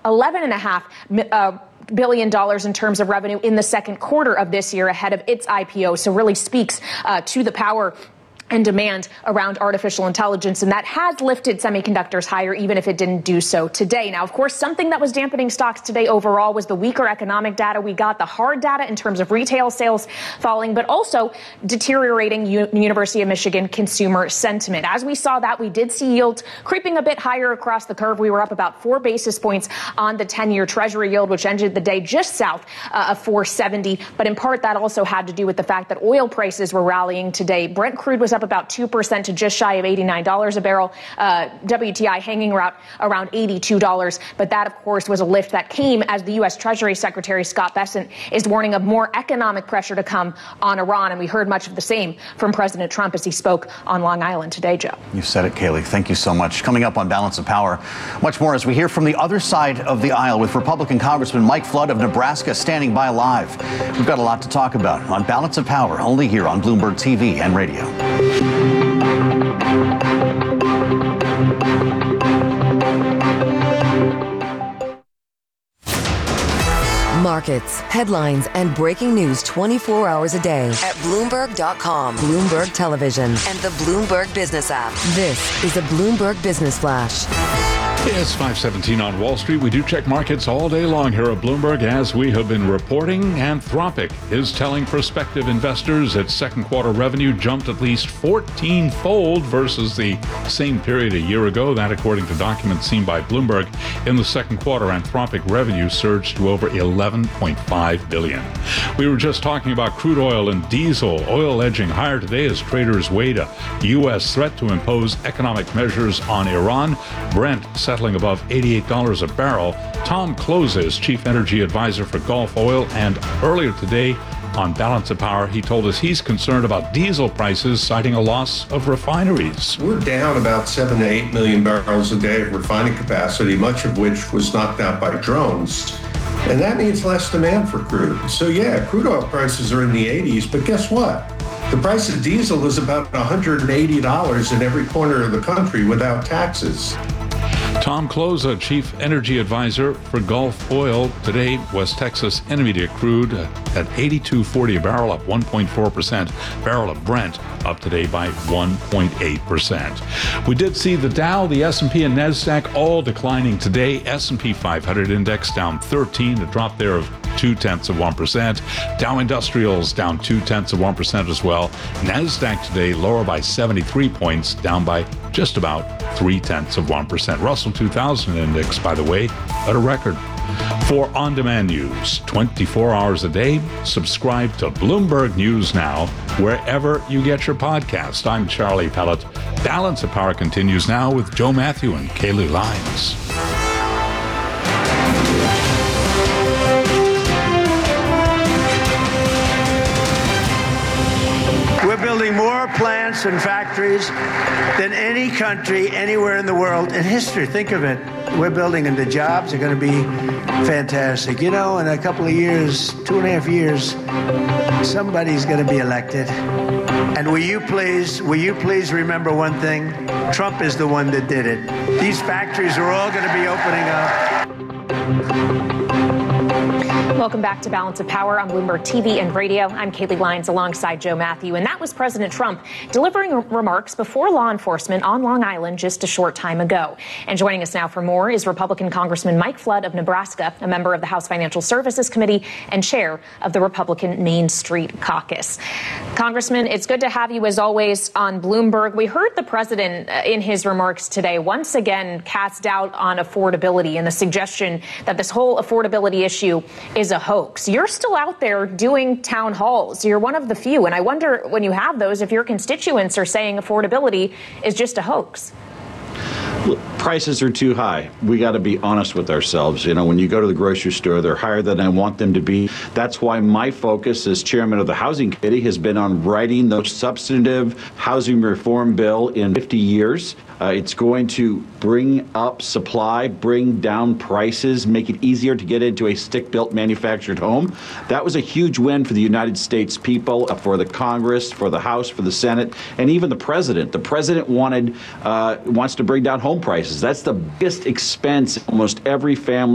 $11.5 billion in terms of revenue in the second quarter of this year ahead of its IPO. So really speaks to the power and demand around artificial intelligence, and that has lifted semiconductors higher, even if it didn't do so today. Now, of course, something that was dampening stocks today overall was the weaker economic data. We got the hard data in terms of retail sales falling, but also deteriorating University of Michigan consumer sentiment. As we saw that, we did see yields creeping a bit higher across the curve. We were up about 4 basis points on the 10-year Treasury yield, which ended the day just south of 470. But in part, that also had to do with the fact that oil prices were rallying today. Brent crude was up about 2% to just shy of $89 a barrel. WTI hanging around $82. But that, of course, was a lift that came as the U.S. Treasury Secretary Scott Bessent is warning of more economic pressure to come on Iran. And we heard much of the same from President Trump as he spoke on Long Island today, Joe. You said it, Kayleigh. Thank you so much. Coming up on Balance of Power, much more as we hear from the other side of the aisle with Republican Congressman Mike Flood of Nebraska standing by live. We've got a lot to talk about on Balance of Power, only here on Bloomberg TV and radio. Markets, headlines, and breaking news 24 hours a day at Bloomberg.com, Bloomberg Television, and the Bloomberg Business app. This is a Bloomberg Business Flash. It's 5:17 on Wall Street. We do check markets all day long here at Bloomberg. As we have been reporting, Anthropic is telling prospective investors its second quarter revenue jumped at least 14-fold versus the same period a year ago. That, according to documents seen by Bloomberg. In the second quarter, Anthropic revenue surged to over $11.5 billion. We were just talking about crude oil and diesel. Oil edging higher today as traders weighed a U.S. threat to impose economic measures on Iran. Brent settling above $88 a barrel. Tom Kloza is Chief Energy Advisor for Gulf Oil, and earlier today on Balance of Power, he told us he's concerned about diesel prices, citing a loss of refineries. We're down about 7 to 8 million barrels a day of refining capacity, much of which was knocked out by drones. And that means less demand for crude. So yeah, crude oil prices are in the 80s, but guess what? The price of diesel is about $180 in every corner of the country without taxes. Tom Kloza, Chief Energy Advisor for Gulf Oil. Today, West Texas Intermediate crude at $82.40 a barrel, up 1.4%. Barrel of Brent up today by 1.8%. We did see the Dow, the S&P, and NASDAQ all declining today. S&P 500 index down 13, a drop there of 0.2%. Dow Industrials down 0.2% as well. NASDAQ today lower by 73 points, down by just about 0.3%. Russell 2000 index, by the way, at a record. For on-demand news 24 hours a day, subscribe to Bloomberg News Now wherever you get your podcast. I'm Charlie Pellet. Balance of Power continues now with Joe Matthew and Kayleigh Lyons. We're building more plants and factories than any country anywhere in the world in history. Think of it. We're building, and the jobs are going to be fantastic. You know, in a couple of years, 2.5 years, somebody's going to be elected. And will you please remember one thing? Trump is the one that did it. These factories are all going to be opening up. Welcome back to Balance of Power on Bloomberg TV and radio. I'm Kayleigh Lyons alongside Joe Matthew, and that was President Trump delivering remarks before law enforcement on Long Island just a short time ago. And joining us now for more is Republican Congressman Mike Flood of Nebraska, a member of the House Financial Services Committee and chair of the Republican Main Street Caucus. Congressman, it's good to have you as always on Bloomberg. We heard the president in his remarks today once again cast doubt on affordability and the suggestion that this whole affordability issue is a hoax. You're still out there doing town halls. You're one of the few. And I wonder, when you have those, if your constituents are saying affordability is just a hoax. Prices are too high. We got to be honest with ourselves. You know, when you go to the grocery store, they're higher than I want them to be. That's why my focus as chairman of the Housing Committee has been on writing the substantive housing reform bill in 50 years. It's going to bring up supply, bring down prices, make it easier to get into a stick-built manufactured home. That was a huge win for the United States people, for the Congress, for the House, for the Senate, and even the president. The president wants to bring down home prices. That's the biggest expense almost every family